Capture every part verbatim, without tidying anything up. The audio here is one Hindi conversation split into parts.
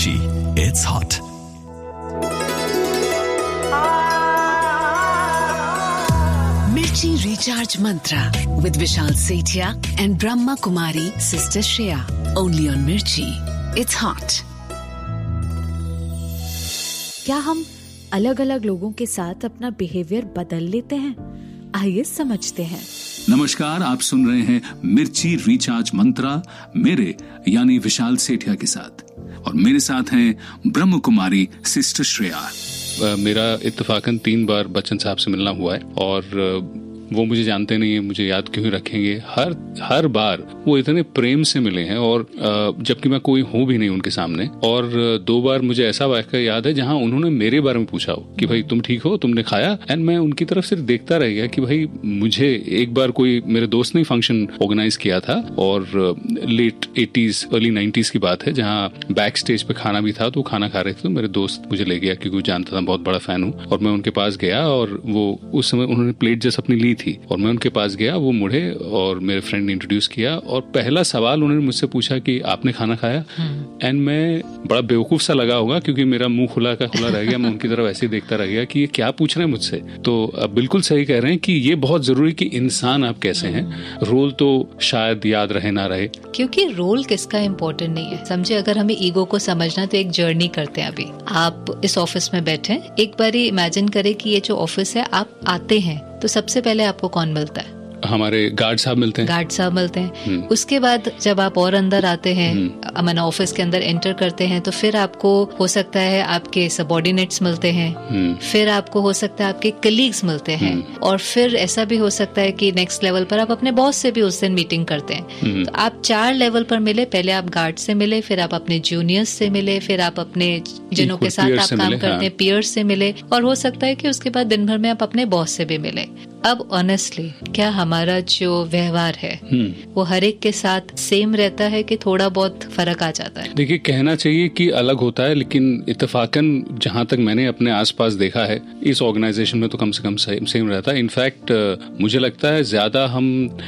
Mirchi, it's hot. Mirchi Recharge Mantra with Vishal Sethia and Brahma Kumari Sister Shreya. Only on Mirchi, it's hot. क्या हम अलग अलग लोगों के साथ अपना बिहेवियर बदल लेते हैं? आइए समझते हैं। नमस्कार, आप सुन रहे हैं मिर्ची रिचार्ज मंत्रा मेरे यानी विशाल सेठिया के साथ, और मेरे साथ हैं ब्रह्म कुमारी सिस्टर श्रेया। मेरा इत्तेफाकन तीन बार बच्चन साहब से मिलना हुआ है और वो मुझे जानते नहीं है, मुझे याद क्यों ही रखेंगे। हर हर बार वो इतने प्रेम से मिले हैं, और जबकि मैं कोई हूँ भी नहीं उनके सामने। और दो बार मुझे ऐसा वाक़या याद है जहाँ उन्होंने मेरे बारे में पूछा हो कि भाई तुम ठीक हो, तुमने खाया, एंड मैं उनकी तरफ सिर्फ देखता रह गया कि भाई मुझे एक बार कोई मेरे दोस्त ने फंक्शन ऑर्गेनाइज किया था, और लेट एटीज अर्ली नाइन्टीज की बात है, जहाँ बैक स्टेज पे खाना भी था, तो खाना खा रहे थे, तो मेरे दोस्त मुझे ले गया क्योंकि वो जानता था बहुत बड़ा फैन हूँ, और मैं उनके पास गया, और वो उस समय उन्होंने प्लेट जैसे अपनी ली थी, और मैं उनके पास गया, वो मुड़े और मेरे फ्रेंड ने इंट्रोड्यूस किया, और पहला सवाल उन्होंने मुझसे पूछा कि आपने खाना खाया। एंड मैं बड़ा बेवकूफ सा लगा होगा क्योंकि मेरा मुंह खुला का खुला रह गया, मैं उनकी तरफ ऐसे ही देखता रह गया कि ये क्या पूछ रहे हैं मुझसे। तो बिल्कुल सही कह रहे हैं कि ये बहुत जरूरी कि इंसान आप कैसे हैं, रोल तो शायद याद रहे ना रहे, क्योंकि रोल किसका इम्पोर्टेंट नहीं है। समझे, अगर हमें ईगो को समझना तो एक जर्नी करते हैं। अभी आप इस ऑफिस में बैठे, एक बारी इमेजिन करें कि ये जो ऑफिस है, आप आते हैं तो सबसे पहले आपको कौन मिलता है? हमारे गार्ड साहब मिलते हैं। गार्ड साहब मिलते हैं। उसके बाद जब आप और अंदर आते हैं, मैंने ऑफिस के अंदर एंटर करते हैं, तो फिर आपको हो सकता है आपके सबऑर्डिनेट्स मिलते हैं, फिर आपको हो सकता है आपके कलीग्स मिलते हैं, और फिर ऐसा भी हो सकता है कि नेक्स्ट लेवल पर आप अपने बॉस से भी उस दिन मीटिंग करते हैं। तो आप चार लेवल पर मिले। पहले आप गार्ड से मिले, फिर आप अपने जूनियर्स से मिले, फिर आप अपने जिनों के साथ आप काम करते हैं पियर्स से मिले, और हो सकता है कि उसके बाद दिन भर में आप अपने बॉस से भी मिले। अब ऑनेस्टली क्या हमारा जो व्यवहार है वो हर एक के साथ सेम रहता है कि थोड़ा बहुत फर्क आ जाता है? देखिए, कहना चाहिए कि अलग होता है, लेकिन इत्तेफाकन जहाँ तक मैंने अपने आसपास देखा है, इस ऑर्गेनाइजेशन में तो कम से कम सेम रहता है। इनफैक्ट मुझे लगता है ज्यादा हम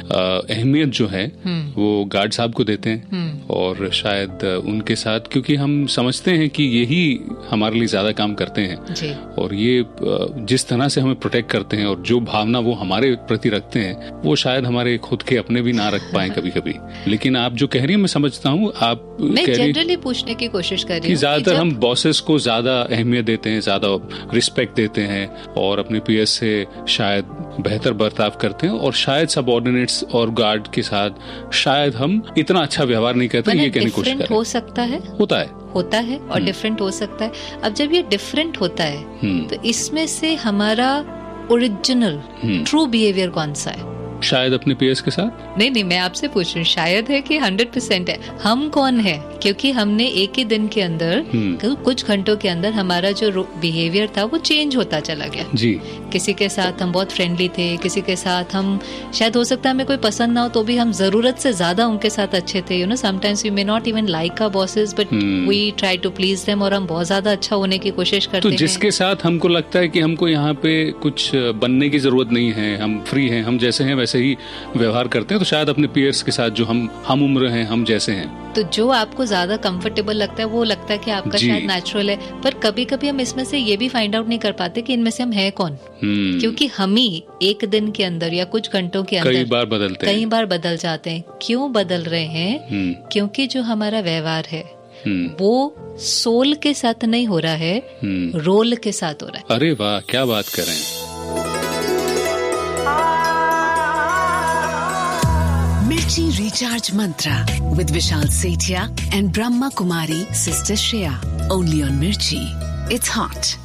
अहमियत जो है वो गार्ड साहब को देते हैं, और शायद उनके साथ, क्योंकि हम समझते हैं कि यही हमारे लिए ज्यादा काम करते हैं जी। और ये जिस तरह से हमें प्रोटेक्ट करते हैं और जो भावना वो हमारे प्रति रखते हैं, वो शायद हमारे खुद के अपने भी ना रख पाए कभी कभी। लेकिन आप जो कह रही हैं मैं समझता हूँ। आप मैं जनरली पूछने की कोशिश कर रही हूँ कि ज्यादातर हम बॉसेस को ज्यादा अहमियत देते हैं, ज्यादा रिस्पेक्ट देते हैं, और अपने पीएस से शायद बेहतर बर्ताव करते हैं, और शायद सबऑर्डिनेट्स और गार्ड के साथ शायद हम इतना अच्छा व्यवहार नहीं करते। ये कहने की कोशिश कर रहे हैं। हो सकता है, होता है होता है और डिफरेंट हो सकता है। अब जब ये डिफरेंट होता है तो इसमें से हमारा ओरिजिनल ट्रू बिहेवियर कौन सा है? शायद अपने पीएस के साथ। नहीं नहीं, मैं आपसे पूछ रही हूँ, शायद है कि हंड्रेड परसेंट है? हम कौन है? क्योंकि हमने एक ही दिन के अंदर, कुछ घंटों के अंदर हमारा जो बिहेवियर था वो चेंज होता चला गया जी। किसी के साथ हम बहुत फ्रेंडली थे, किसी के साथ हम शायद हो सकता है हमें कोई पसंद ना हो तो भी हम जरूरत से ज्यादा उनके साथ अच्छे थे। You know, sometimes we may not even like our bosses but we try to please them, और हम बहुत ज्यादा अच्छा होने की कोशिश करते हैं। तो जिसके साथ हमको लगता है कि हमको यहाँ पे कुछ बनने की जरूरत नहीं है, हम फ्री हैं, हम जैसे हैं वैसे ही व्यवहार करते हैं, तो शायद अपने पीयर्स के साथ जो हम हम उम्र हैं, हम जैसे हैं, तो जो आपको ज्यादा कंफर्टेबल लगता है वो लगता है कि आपका शायद नेचुरल है। पर कभी कभी हम इसमें से ये भी फाइंड आउट नहीं कर पाते कि इनमें से हम हैं कौन, क्योंकि हम ही एक दिन के अंदर या कुछ घंटों के अंदर कई बार बदलते कई बार बदल जाते हैं। क्यों बदल रहे हैं? क्योंकि जो हमारा व्यवहार है वो सोल के साथ नहीं हो रहा है, रोल के साथ हो रहा है। अरे वाह, क्या बात कर रहे हैं। Mirchi Recharge Mantra with Vishal Sethia and Brahma Kumari Sister Shreya. Only on Mirchi. It's hot.